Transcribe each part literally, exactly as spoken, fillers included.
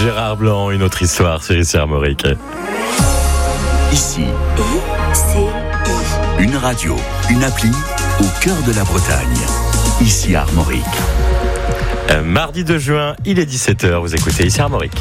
Gérard Blanc, une autre histoire sur Ici Armorique. Ici, I C I. une radio, une appli au cœur de la Bretagne. Ici Armorique. Euh, mardi deux juin, il est dix-sept heures, vous écoutez Ici Armorique.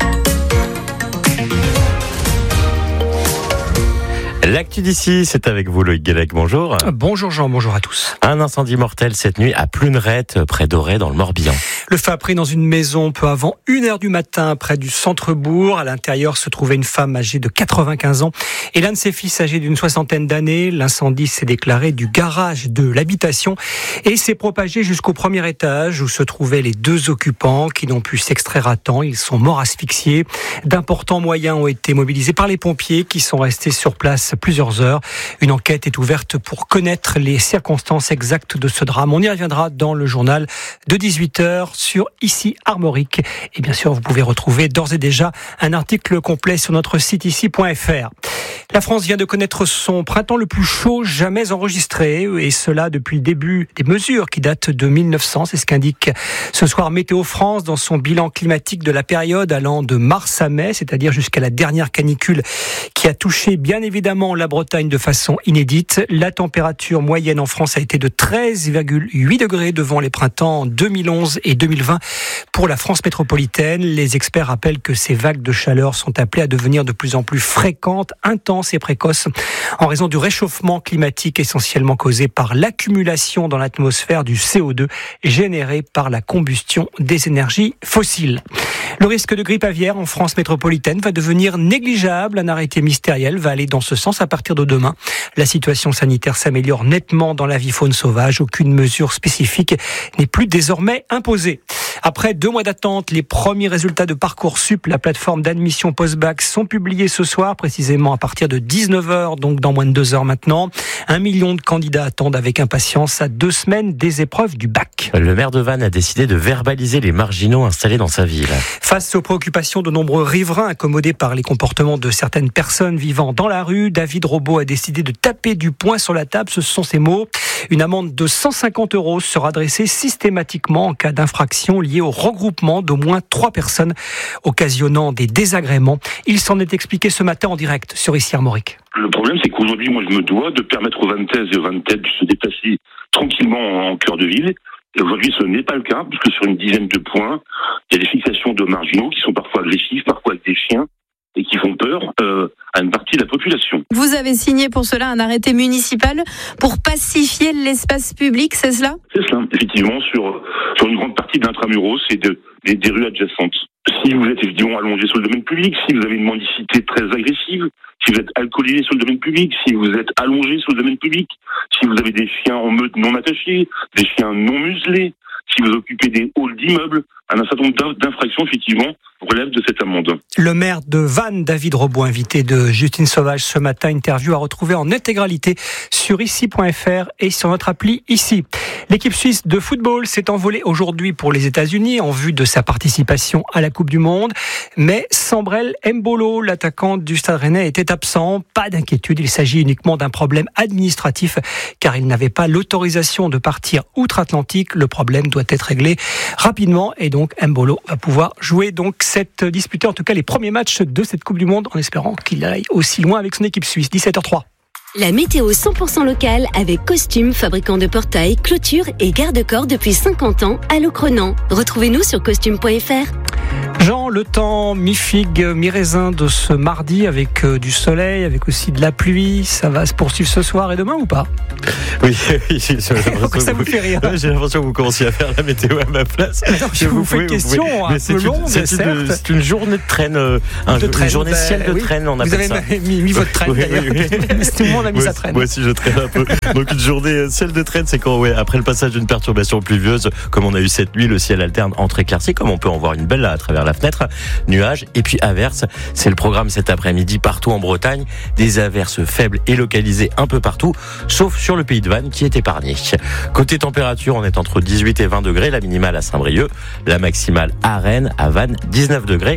L'actu d'ici, c'est avec vous Loïc Guélec, bonjour. Bonjour Jean, bonjour à tous. Un incendie mortel cette nuit à Pluneret, près d'Auray, dans le Morbihan. Le feu a pris dans une maison peu avant une heure du matin, près du centre-bourg. À l'intérieur se trouvait une femme âgée de quatre-vingt-quinze ans et l'un de ses fils âgé d'une soixantaine d'années. L'incendie s'est déclaré du garage de l'habitation et s'est propagé jusqu'au premier étage où se trouvaient les deux occupants qui n'ont pu s'extraire à temps. Ils sont morts asphyxiés. D'importants moyens ont été mobilisés par les pompiers qui sont restés sur place plusieurs heures. Une enquête est ouverte pour connaître les circonstances exactes de ce drame. On y reviendra dans le journal de dix-huit heures sur Ici Armorique. Et bien sûr, vous pouvez retrouver d'ores et déjà un article complet sur notre site ici point f r. La France vient de connaître son printemps le plus chaud jamais enregistré, et cela depuis le début des mesures qui datent de mille neuf cents. C'est ce qu'indique ce soir Météo France dans son bilan climatique de la période allant de mars à mai, c'est-à-dire jusqu'à la dernière canicule qui a touché bien évidemment la Bretagne de façon inédite. La température moyenne en France a été de treize virgule huit degrés devant les printemps deux mille onze et deux mille vingt pour la France métropolitaine. Les experts rappellent que ces vagues de chaleur sont appelées à devenir de plus en plus fréquentes, intenses et précoces en raison du réchauffement climatique essentiellement causé par l'accumulation dans l'atmosphère du C O deux généré par la combustion des énergies fossiles. Le risque de grippe aviaire en France métropolitaine va devenir négligeable. Un arrêté ministériel va aller dans ce sens à partir de demain. La situation sanitaire s'améliore nettement dans la faune sauvage. Aucune mesure spécifique n'est plus désormais imposée. Après deux mois d'attente, les premiers résultats de Parcoursup, la plateforme d'admission post-bac, sont publiés ce soir, précisément à partir de dix-neuf heures, donc dans moins de deux heures maintenant. Un million de candidats attendent avec impatience à deux semaines des épreuves du bac. Le maire de Vannes a décidé de verbaliser les marginaux installés dans sa ville. Face aux préoccupations de nombreux riverains accommodés par les comportements de certaines personnes vivant dans la rue, David Robot a décidé de taper du poing sur la table. Ce sont ses mots. Une amende de cent cinquante euros sera dressée systématiquement en cas d'infraction liée au regroupement d'au moins trois personnes, occasionnant des désagréments. Il s'en est expliqué ce matin en direct sur Ici Armorique. Le problème, c'est qu'aujourd'hui, moi, je me dois de permettre aux Vannetaises et aux Vannetais de se déplacer tranquillement en cœur de ville. Et aujourd'hui, ce n'est pas le cas, puisque sur une dizaine de points, il y a des fixations de marginaux qui sont parfois agressifs, parfois avec des chiens, et qui font peur euh, à une partie de la population. Vous avez signé pour cela un arrêté municipal pour pacifier l'espace public, c'est cela ? C'est cela, effectivement, sur, sur une grande partie de l'intramuros et de, des, des rues adjacentes. Si vous êtes évidemment allongé sur le domaine public, si vous avez une mendicité très agressive, si vous êtes alcoolisé sur le domaine public, si vous êtes allongé sur le domaine public, si vous avez des chiens en meute non attachés, des chiens non muselés, si vous occupez des halls d'immeubles, un certain nombre d'infractions, effectivement, relève de cette amende. Le maire de Vannes, David Robot, invité de Justine Sauvage ce matin, interview à retrouver en intégralité sur ici point f r et sur notre appli Ici. L'équipe suisse de football s'est envolée aujourd'hui pour les États-Unis en vue de sa participation à la Coupe du Monde. Mais Sambrel Mbolo, l'attaquant du Stade Rennais, était absent. Pas d'inquiétude, il s'agit uniquement d'un problème administratif car il n'avait pas l'autorisation de partir outre-Atlantique. Le problème doit être réglé rapidement et donc Mbolo va pouvoir jouer donc cette disputer en tout cas les premiers matchs de cette Coupe du Monde en espérant qu'il aille aussi loin avec son équipe suisse. dix-sept heures trois. La météo cent pour cent locale avec Costume, fabricant de portails, clôtures et garde-corps depuis cinquante ans à Locronan. Retrouvez-nous sur costume point f r. Jean, le temps mi-figue, mi-raisin de ce mardi avec euh, du soleil, avec aussi de la pluie, ça va se poursuivre ce soir et demain ou pas ? Oui, oui, j'ai l'impression que ça vous fait rire. J'ai l'impression que vous commenciez à faire la météo à ma place. Non, je vous, vous fais une question vous un peu longue, c'est certes. Une, c'est une journée de traîne, euh, un, de une traîne, journée bah, ciel de oui. traîne, on appelle ça. Vous avez mis, mis votre traîne oui, d'ailleurs. Oui, oui. Tout le monde a mis moi, sa traîne. Moi aussi, je traîne un peu. Donc une journée ciel de traîne, c'est quand, ouais, après le passage d'une perturbation pluvieuse, comme on a eu cette nuit, le ciel alterne entre éclaircies, comme on peut en voir une belle là à travers la fenêtre, nuages et puis averses. C'est le programme cet après-midi partout en Bretagne. Des averses faibles et localisées un peu partout, sauf sur le pays de Vannes qui est épargné. Côté température, on est entre dix-huit et vingt degrés, la minimale à Saint-Brieuc, la maximale à Rennes, à Vannes, dix-neuf degrés.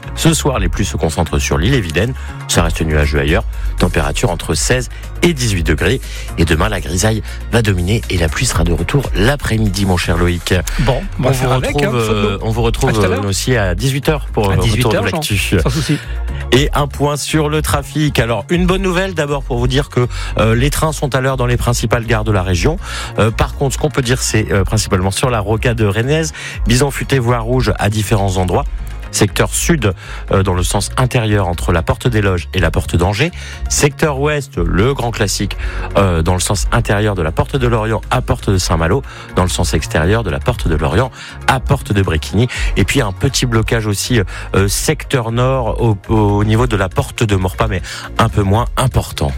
Ce soir, les pluies se concentrent sur l'île et Vilaine. Ça reste nuageux ailleurs. Température entre seize et dix-huit degrés. Et demain, la grisaille va dominer et la pluie sera de retour l'après-midi, mon cher Loïc. Bon, on, on, va vous, retrouve, avec, hein, euh, on vous retrouve euh, aussi à dix-huit heures pour à le dix-huit retour heures, de l'actu. Jean, sans souci. Et un point sur le trafic. Alors, une bonne nouvelle d'abord pour vous dire que euh, les trains sont à l'heure dans les principales gares de la région. Euh, par contre, ce qu'on peut dire, c'est euh, principalement sur la rocade rennaise, Bison Futé, voie rouge à différents endroits. Secteur sud euh, dans le sens intérieur entre la porte des Loges et la porte d'Angers. Secteur ouest, le grand classique, euh, dans le sens intérieur de la porte de Lorient à porte de Saint-Malo, dans le sens extérieur de la porte de Lorient à porte de Bréquigny. Et puis un petit blocage aussi euh, secteur nord au, au niveau de la porte de Maurepas, mais un peu moins important.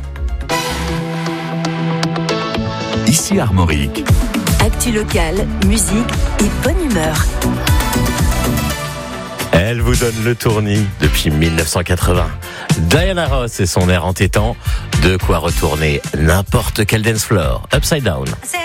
Ici Armorique. Actu locale, musique et bonne humeur. Elle vous donne le tournis depuis mille neuf cent quatre-vingts. Diana Ross et son air entêtant, de quoi retourner n'importe quel dance floor. Upside Down.